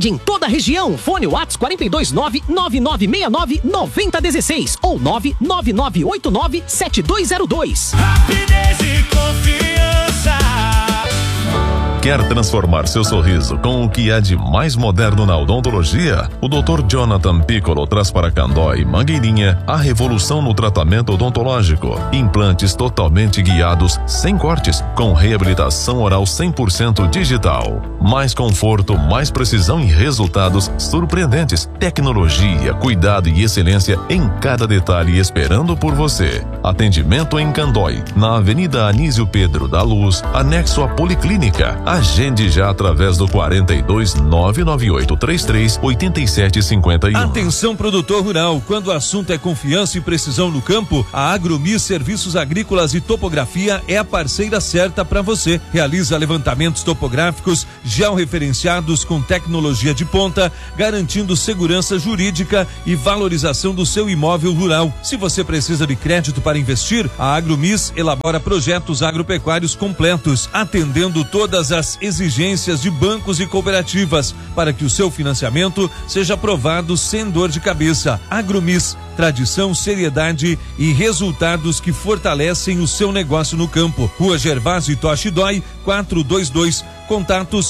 qualidade em toda a região. Fone WhatsApp 429-9969-9016 ou 99989-7202. Rapidez e confiança. Quer transformar seu sorriso com o que há de mais moderno na odontologia? O Dr. Jonathan Piccolo traz para Candó e Mangueirinha a revolução no tratamento odontológico. Implantes totalmente guiados, sem cortes, com reabilitação oral 100% digital. Mais conforto, mais precisão e resultados surpreendentes. Tecnologia, cuidado e excelência em cada detalhe esperando por você. Atendimento em Candói, na Avenida Anísio Pedro da Luz, anexo à Policlínica. Agende já através do 42 99833 8751. Atenção, produtor rural, quando o assunto é confiança e precisão no campo, a Agromis Serviços Agrícolas e Topografia é a parceira certa para você. Realiza levantamentos topográficos georreferenciados com tecnologia de ponta, garantindo segurança jurídica e valorização do seu imóvel rural. Se você precisa de crédito para investir, a Agromis elabora projetos agropecuários completos, atendendo todas as exigências de bancos e cooperativas para que o seu financiamento seja aprovado sem dor de cabeça. Agromis, tradição, seriedade e resultados que fortalecem o seu negócio no campo. Rua Gervásio Toshi Dói, 422. Contatos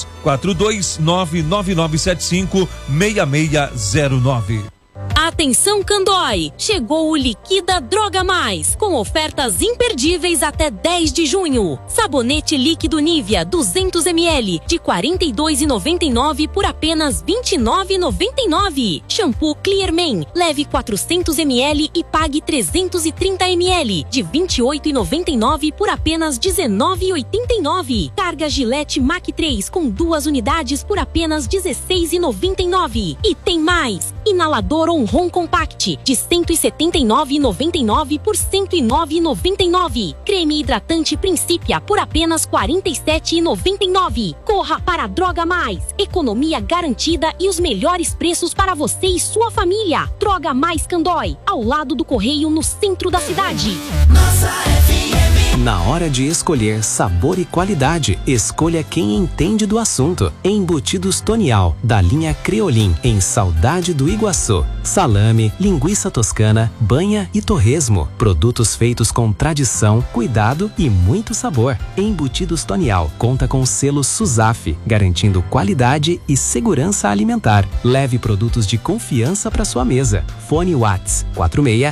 42999756609. Atenção, Candói! Chegou o Liquida Droga Mais, com ofertas imperdíveis até 10 de junho. Sabonete líquido Nivea 200 ml de R$ 42,99 por apenas R$ 29,99. Shampoo Clearman, leve 400 ml e pague 330 ml de R$ 28,99 por apenas R$ 19,89. Carga Gillette Mac 3 com 2 unidades por apenas R$ 16,99. E tem mais! Inalador On-Ron Compact de R$ 179,99 por R$ 109,99. Creme hidratante Principia por apenas R$ 47,99. Corra para a Droga Mais. Economia garantida e os melhores preços para você e sua família. Droga Mais Candói, ao lado do Correio, no centro da cidade. Nossa FM. Na hora de escolher sabor e qualidade, escolha quem entende do assunto. Embutidos Tonial, da linha Creolin, em Saudade do Iguaçu. Salame, linguiça toscana, banha e torresmo. Produtos feitos com tradição, cuidado e muito sabor. Embutidos Tonial conta com o selo SUSAF, garantindo qualidade e segurança alimentar. Leve produtos de confiança para sua mesa. Fone WhatsApp 46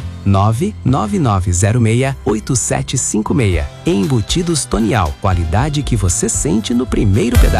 99906 8756. Embutidos Tonial, qualidade que você sente no primeiro pedaço.